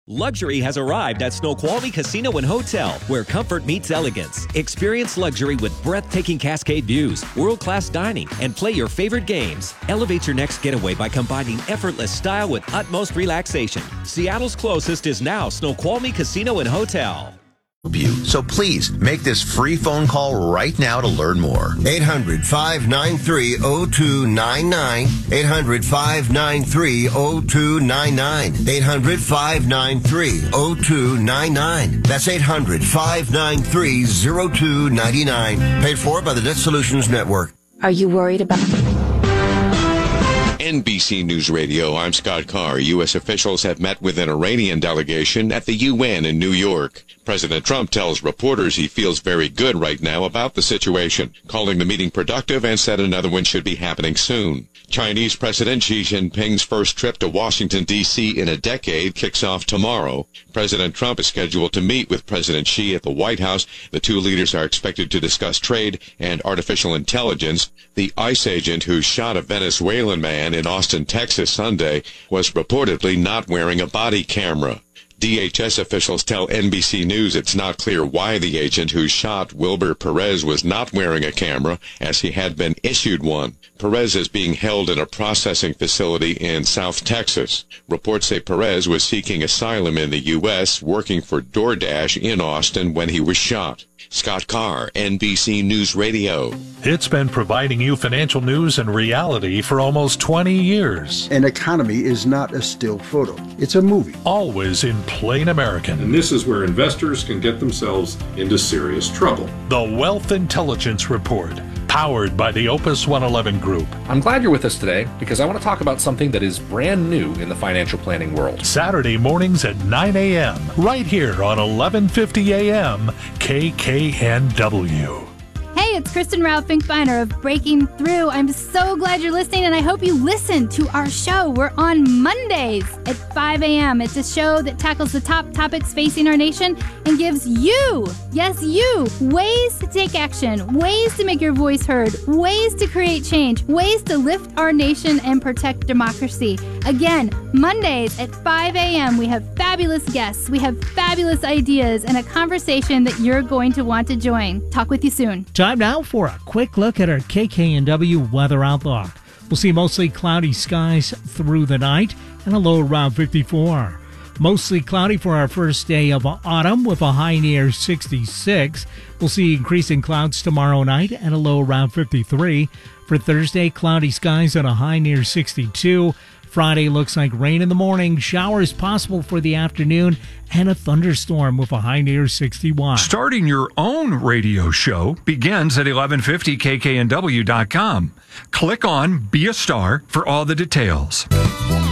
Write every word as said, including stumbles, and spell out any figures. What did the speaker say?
Luxury has arrived at Snoqualmie Casino and Hotel, where comfort meets elegance. Experience luxury with breathtaking Cascade views, world-class dining, and play your favorite games. Elevate your next getaway by combining effortless style with utmost relaxation. Seattle's closest is now Snoqualmie Casino and Hotel. So please make this free phone call right now to learn more. eight hundred, five nine three, zero two nine nine. eight hundred, five nine three, zero two nine nine. eight hundred, five nine three, zero two nine nine. That's eight hundred, five nine three, zero two nine nine. Paid for by the Debt Solutions Network. Are you worried about... N B C News Radio, I'm Scott Carr. U S officials have met with an Iranian delegation at the U N in New York. President Trump tells reporters he feels very good right now about the situation, calling the meeting productive and said another one should be happening soon. Chinese President Xi Jinping's first trip to Washington, D C in a decade kicks off tomorrow. President Trump is scheduled to meet with President Xi at the White House. The two leaders are expected to discuss trade and artificial intelligence. The ICE agent who shot a Venezuelan man in Austin, Texas Sunday was reportedly not wearing a body camera. D H S officials tell N B C News it's not clear why the agent who shot Wilber Perez was not wearing a camera, as he had been issued one. Perez is being held in a processing facility in South Texas. Reports say Perez was seeking asylum in the U S, working for DoorDash in Austin when he was shot. Scott Carr, N B C News Radio. It's been providing you financial news and reality for almost twenty years. An economy is not a still photo. It's a movie. Always in plain American. And this is where investors can get themselves into serious trouble. The Wealth Intelligence Report, powered by the Opus one eleven Group. I'm glad you're with us today because I want to talk about something that is brand new in the financial planning world. Saturday mornings at nine a.m. right here on eleven fifty a.m. K K N W. Hey, it's Kristen Ralph Finkbeiner of Breaking Through. I'm so glad you're listening, and I hope you listen to our show. We're on Mondays at five a.m. It's a show that tackles the top topics facing our nation and gives you, yes, you, ways to take action, ways to make your voice heard, ways to create change, ways to lift our nation and protect democracy. Again, Mondays at five a.m. we have fabulous guests, we have fabulous ideas, and a conversation that you're going to want to join. Talk with you soon. Time now for a quick look at our K K N W weather outlook. We'll see mostly cloudy skies through the night and a low around fifty-four. Mostly cloudy for our first day of autumn with a high near sixty-six. We'll see increasing clouds tomorrow night and a low around fifty-three. For Thursday, cloudy skies and a high near sixty-two. Friday looks like rain in the morning, showers possible for the afternoon, and a thunderstorm with a high near sixty-one. Starting your own radio show begins at eleven fifty K K N W dot com. Click on Be a Star for all the details.